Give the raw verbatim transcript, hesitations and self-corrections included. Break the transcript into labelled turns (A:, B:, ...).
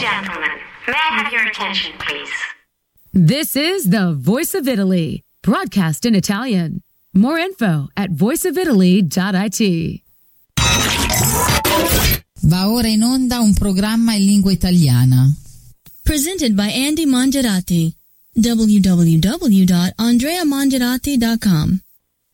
A: gentlemen, may I have your attention, please?
B: This is the Voice of Italy, broadcast in Italian. More info at voice of italy dot it.
C: Va ora in onda un programma in lingua italiana.
D: Presented by Andy Mongerati. w w w dot andrea mongerati dot com